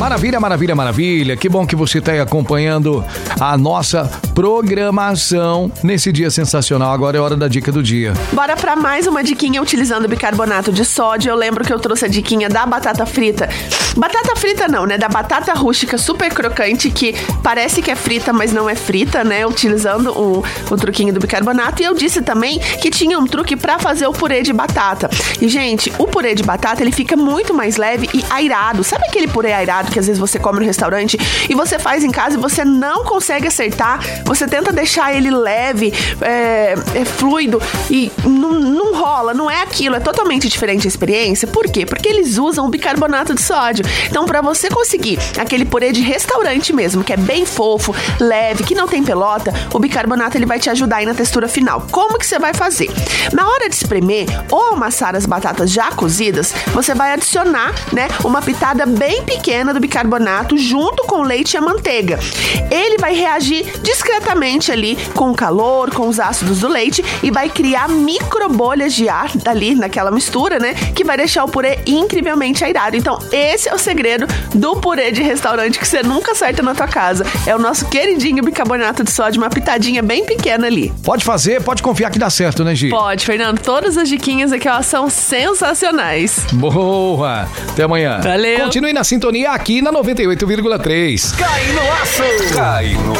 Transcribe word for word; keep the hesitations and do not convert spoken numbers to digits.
Maravilha, maravilha, maravilha. Que bom que você está aí acompanhando a nossa programação nesse dia sensacional. Agora é hora da dica do dia. Bora pra mais uma diquinha utilizando bicarbonato de sódio. Eu lembro que eu trouxe a diquinha da batata frita. Batata frita não, né? Da batata rústica super crocante, que parece que é frita, mas não é frita, né? Utilizando o, o truquinho do bicarbonato. E eu disse também que tinha um truque pra fazer o purê de batata. E, gente, o purê de batata, ele fica muito mais leve e airado. Sabe aquele purê airado que às vezes você come no restaurante e você faz em casa e você não consegue acertar? Você tenta deixar ele leve, é, é fluido e não, não rola, não é aquilo. É totalmente diferente a experiência. Por quê? Porque eles usam o bicarbonato de sódio. Então, pra você conseguir aquele purê de restaurante mesmo, que é bem fofo, leve, que não tem pelota, o bicarbonato ele vai te ajudar aí na textura final. Como que você vai fazer? Na hora de espremer ou amassar as batatas já cozidas, você vai adicionar, né, uma pitada bem pequena do bicarbonato junto com o leite e a manteiga. Ele vai reagir discretamente ali com o calor, com os ácidos do leite e vai criar micro bolhas de ar ali naquela mistura, né, que vai deixar o purê incrivelmente airado. Então, esse é o segredo do purê de restaurante que você nunca acerta na tua casa. É o nosso queridinho bicarbonato de sódio, uma pitadinha bem pequena ali. Pode fazer, pode confiar que dá certo, né, Gi? Pode, Fernando. Todas as diquinhas aqui, ó, são sensacionais. Boa! Até amanhã. Valeu. Continue na sintonia aqui na noventa e oito vírgula três. Cai no aço! Cai no